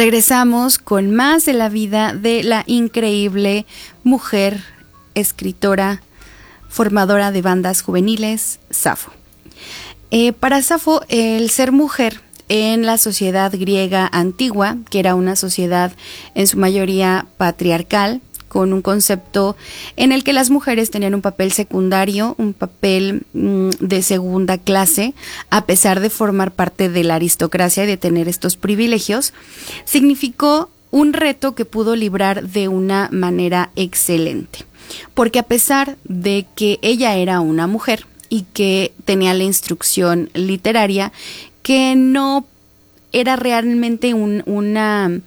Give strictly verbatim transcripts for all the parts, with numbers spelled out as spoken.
Regresamos con más de la vida de la increíble mujer, escritora, formadora de bandas juveniles, Safo. Eh, para Safo, el ser mujer en la sociedad griega antigua, que era una sociedad en su mayoría patriarcal, con un concepto en el que las mujeres tenían un papel secundario, un papel mmm, de segunda clase, a pesar de formar parte de la aristocracia y de tener estos privilegios, significó un reto que pudo librar de una manera excelente. Porque a pesar de que ella era una mujer y que tenía la instrucción literaria, que no era realmente un, una...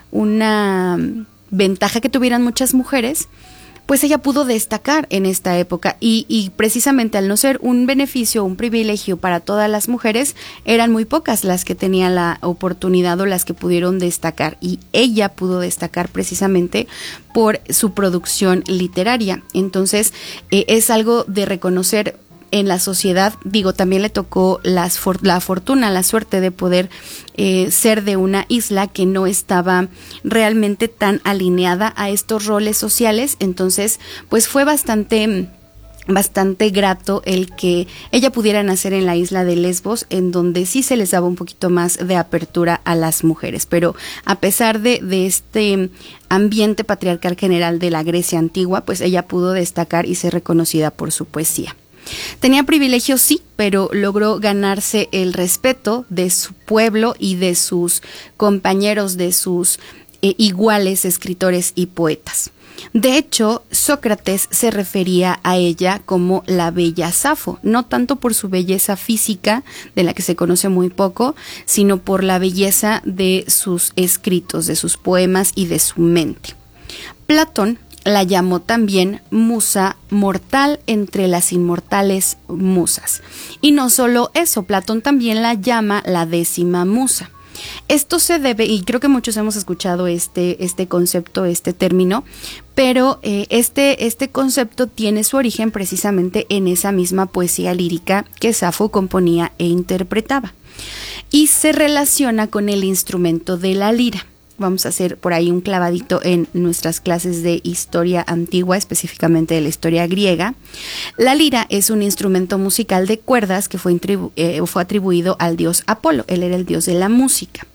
una ventaja que tuvieran muchas mujeres, pues ella pudo destacar en esta época y, y precisamente al no ser un beneficio, un privilegio para todas las mujeres, eran muy pocas las que tenían la oportunidad o las que pudieron destacar, y ella pudo destacar precisamente por su producción literaria. Entonces eh, es algo de reconocer en la sociedad. Digo, también le tocó las for- la fortuna, la suerte de poder eh, ser de una isla que no estaba realmente tan alineada a estos roles sociales. Entonces, pues fue bastante bastante grato el que ella pudiera nacer en la isla de Lesbos, en donde sí se les daba un poquito más de apertura a las mujeres. Pero a pesar de, de este ambiente patriarcal general de la Grecia antigua, pues ella pudo destacar y ser reconocida por su poesía. Tenía privilegios, sí, pero logró ganarse el respeto de su pueblo y de sus compañeros, de sus eh, iguales escritores y poetas. De hecho, Sócrates se refería a ella como la bella Safo, no tanto por su belleza física, de la que se conoce muy poco, sino por la belleza de sus escritos, de sus poemas y de su mente. Platón la llamó también musa mortal entre las inmortales musas. Y no solo eso, Platón también la llama la décima musa. Esto se debe, y creo que muchos hemos escuchado este, este concepto, este término, pero eh, este, este concepto tiene su origen precisamente en esa misma poesía lírica que Safo componía e interpretaba. Y se relaciona con el instrumento de la lira. Vamos a hacer por ahí un clavadito en nuestras clases de historia antigua, específicamente de la historia griega. La lira es un instrumento musical de cuerdas que fue, intribu- eh, fue atribuido al dios Apolo. Él era el dios de la música.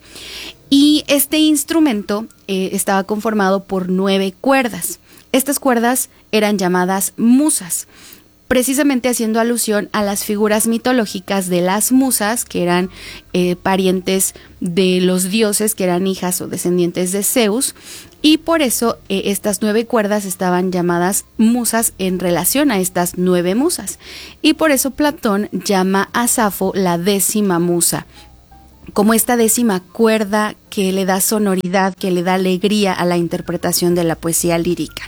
Y este instrumento eh, estaba conformado por nueve cuerdas. Estas cuerdas eran llamadas musas, precisamente haciendo alusión a las figuras mitológicas de las musas, que eran eh, parientes de los dioses, que eran hijas o descendientes de Zeus, y por eso eh, estas nueve cuerdas estaban llamadas musas en relación a estas nueve musas, y por eso Platón llama a Safo la décima musa, como esta décima cuerda que le da sonoridad, que le da alegría a la interpretación de la poesía lírica.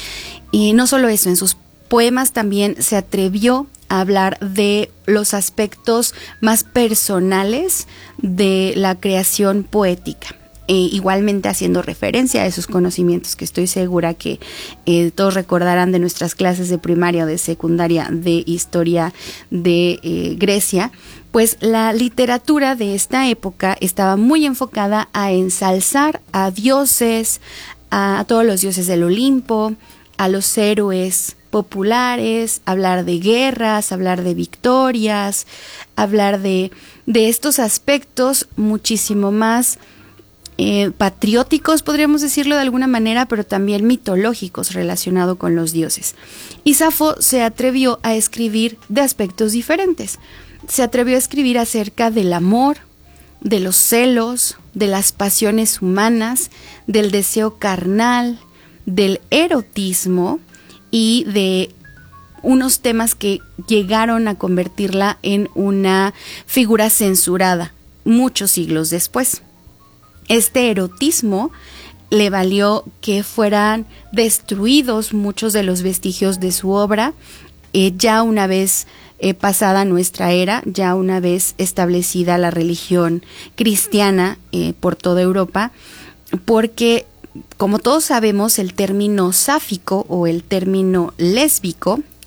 Y no solo eso, en sus poemas también se atrevió a hablar de los aspectos más personales de la creación poética, e igualmente haciendo referencia a esos conocimientos que estoy segura que eh, todos recordarán de nuestras clases de primaria o de secundaria de historia de eh, Grecia. Pues la literatura de esta época estaba muy enfocada a ensalzar a dioses, a, a todos los dioses del Olimpo, a los héroes populares, hablar de guerras, hablar de victorias, hablar de, de estos aspectos muchísimo más eh, patrióticos, podríamos decirlo de alguna manera, pero también mitológicos relacionados con los dioses. Y Safo se atrevió a escribir de aspectos diferentes. Se atrevió a escribir acerca del amor, de los celos, de las pasiones humanas, del deseo carnal, del erotismo y de unos temas que llegaron a convertirla en una figura censurada muchos siglos después. Este erotismo le valió que fueran destruidos muchos de los vestigios de su obra, eh, ya una vez eh, pasada nuestra era, ya una vez establecida la religión cristiana eh, por toda Europa, porque como todos sabemos, el término sáfico o el término lésbico,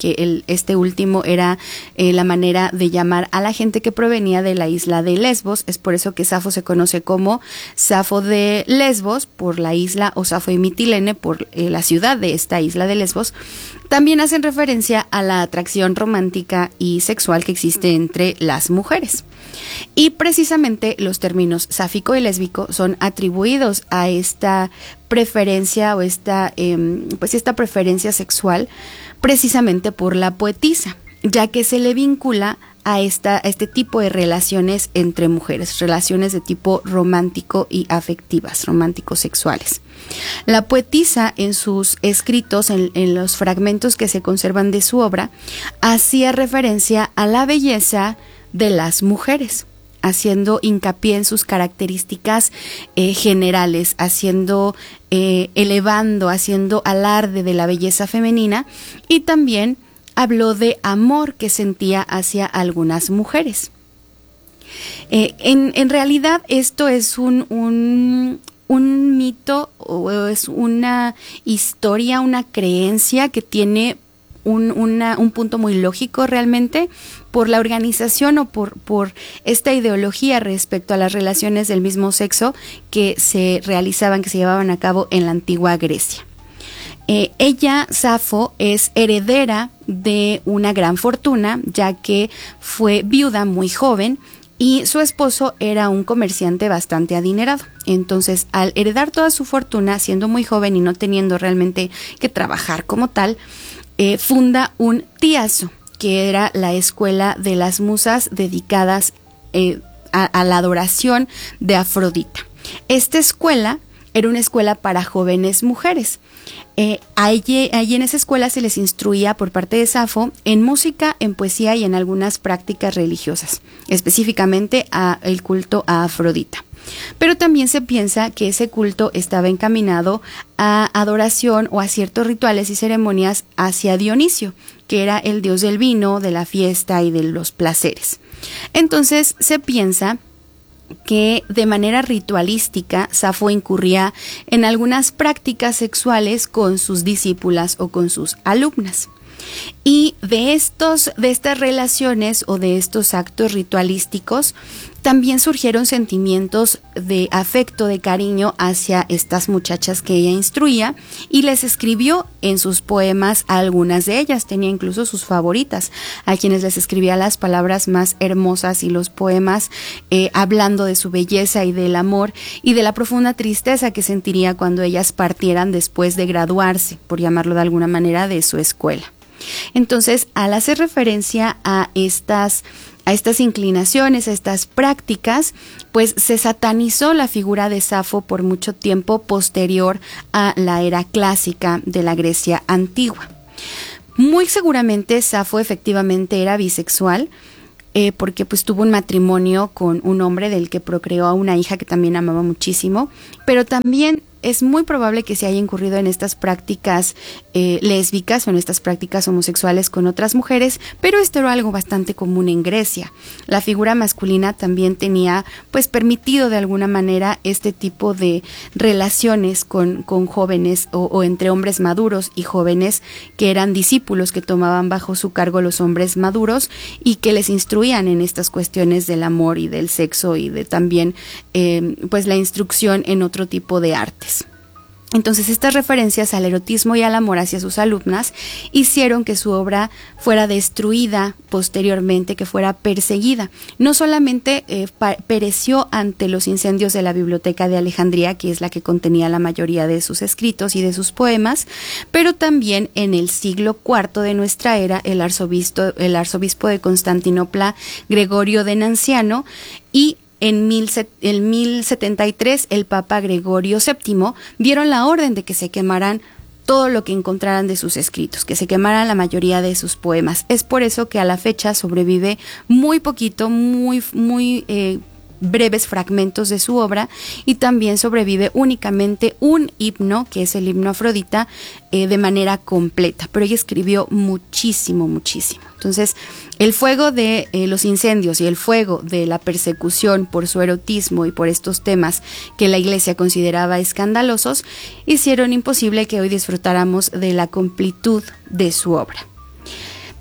que el, este último era eh, la manera de llamar a la gente que provenía de la isla de Lesbos. Es por eso que Safo se conoce como Safo de Lesbos, por la isla, o Safo de Mitilene, por eh, la ciudad de esta isla de Lesbos. También hacen referencia a la atracción romántica y sexual que existe entre las mujeres. Y precisamente los términos sáfico y lésbico son atribuidos a esta preferencia o esta, eh, pues esta preferencia sexual precisamente por la poetisa, ya que se le vincula a, esta, a este tipo de relaciones entre mujeres, relaciones de tipo romántico y afectivas, romántico-sexuales. La poetisa en sus escritos, en, en los fragmentos que se conservan de su obra, hacía referencia a la belleza de las mujeres, haciendo hincapié en sus características eh, generales, haciendo, eh, elevando, haciendo alarde de la belleza femenina, y también habló de amor que sentía hacia algunas mujeres. Eh, en, en realidad esto es un, un, un mito o es una historia, una creencia que tiene un, una, un punto muy lógico realmente por la organización o por, por esta ideología respecto a las relaciones del mismo sexo que se realizaban, que se llevaban a cabo en la antigua Grecia. Eh, ella, Safo, es heredera de una gran fortuna, ya que fue viuda muy joven y su esposo era un comerciante bastante adinerado. Entonces, al heredar toda su fortuna, siendo muy joven y no teniendo realmente que trabajar como tal, eh, funda un tiazo, que era la escuela de las musas dedicadas eh, a, a la adoración de Afrodita. Esta escuela era una escuela para jóvenes mujeres. Eh, allí, allí en esa escuela se les instruía por parte de Safo en música, en poesía y en algunas prácticas religiosas, específicamente a el culto a Afrodita. Pero también se piensa que ese culto estaba encaminado a adoración o a ciertos rituales y ceremonias hacia Dionisio, que era el dios del vino, de la fiesta y de los placeres. Entonces se piensa que de manera ritualística Safo incurría en algunas prácticas sexuales con sus discípulas o con sus alumnas. Y de estos, de estas relaciones o de estos actos ritualísticos también surgieron sentimientos de afecto, de cariño hacia estas muchachas que ella instruía, y les escribió en sus poemas a algunas de ellas. Tenía incluso sus favoritas, a quienes les escribía las palabras más hermosas y los poemas eh, hablando de su belleza y del amor y de la profunda tristeza que sentiría cuando ellas partieran después de graduarse, por llamarlo de alguna manera, de su escuela. Entonces, al hacer referencia a estas a estas inclinaciones, a estas prácticas, pues se satanizó la figura de Safo por mucho tiempo posterior a la era clásica de la Grecia antigua. Muy seguramente Safo efectivamente era bisexual, eh, porque pues tuvo un matrimonio con un hombre del que procreó a una hija que también amaba muchísimo, pero también es muy probable que se haya incurrido en estas prácticas eh, lésbicas o en estas prácticas homosexuales con otras mujeres, pero esto era algo bastante común en Grecia. La figura masculina también tenía pues permitido de alguna manera este tipo de relaciones con, con jóvenes o, o entre hombres maduros y jóvenes que eran discípulos que tomaban bajo su cargo los hombres maduros y que les instruían en estas cuestiones del amor y del sexo y de también eh, pues la instrucción en otro tipo de artes. Entonces, estas referencias al erotismo y al amor hacia sus alumnas hicieron que su obra fuera destruida posteriormente, que fuera perseguida. No solamente eh, pa- pereció ante los incendios de la Biblioteca de Alejandría, que es la que contenía la mayoría de sus escritos y de sus poemas, pero también en el siglo cuarto de nuestra era, el arzobispo, el arzobispo de Constantinopla, Gregorio de Nanciano, y En mil setenta y tres, el Papa Gregorio séptimo dieron la orden de que se quemaran todo lo que encontraran de sus escritos, que se quemaran la mayoría de sus poemas. Es por eso que a la fecha sobrevive muy poquito, muy, muy eh, breves fragmentos de su obra, y también sobrevive únicamente un himno, que es el himno Afrodita, eh, de manera completa, pero ella escribió muchísimo, muchísimo. Entonces, el fuego de eh, los incendios y el fuego de la persecución por su erotismo y por estos temas que la Iglesia consideraba escandalosos, hicieron imposible que hoy disfrutáramos de la completud de su obra.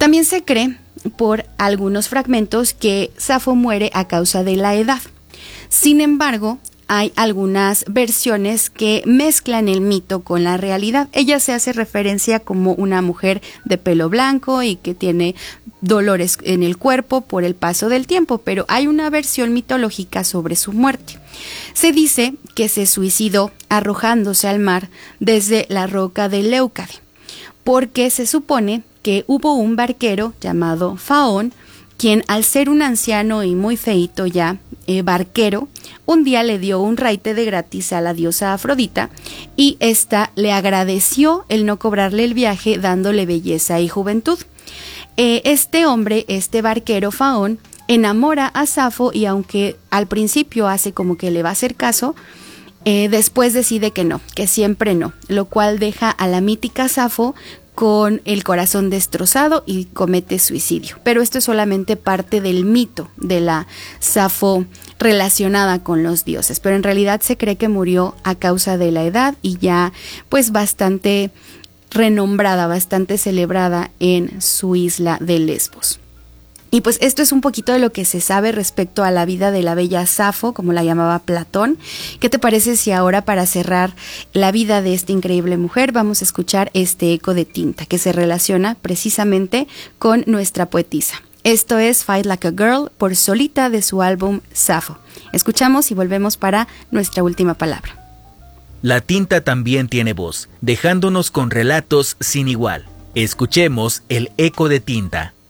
También se cree, por algunos fragmentos, que Safo muere a causa de la edad. Sin embargo, hay algunas versiones que mezclan el mito con la realidad. Ella se hace referencia como una mujer de pelo blanco y que tiene dolores en el cuerpo por el paso del tiempo, pero hay una versión mitológica sobre su muerte. Se dice que se suicidó arrojándose al mar desde la roca de Leucade, porque se supone que hubo un barquero llamado Faón, quien, al ser un anciano y muy feíto ya, eh, barquero, un día le dio un raite de gratis a la diosa Afrodita y ésta le agradeció el no cobrarle el viaje, dándole belleza y juventud. Eh, este hombre, este barquero Faón, enamora a Safo y aunque al principio hace como que le va a hacer caso, eh, después decide que no, que siempre no, lo cual deja a la mítica Safo con el corazón destrozado y comete suicidio. Pero esto es solamente parte del mito de la Safo relacionada con los dioses, pero en realidad se cree que murió a causa de la edad y ya pues bastante renombrada, bastante celebrada en su isla de Lesbos. Y pues esto es un poquito de lo que se sabe respecto a la vida de la bella Safo, como la llamaba Platón. ¿Qué te parece si ahora, para cerrar la vida de esta increíble mujer, vamos a escuchar este eco de tinta que se relaciona precisamente con nuestra poetisa? Esto es Fight Like a Girl por Solita, de su álbum Safo. Escuchamos y volvemos para nuestra última palabra. La tinta también tiene voz, dejándonos con relatos sin igual. Escuchemos el eco de tinta.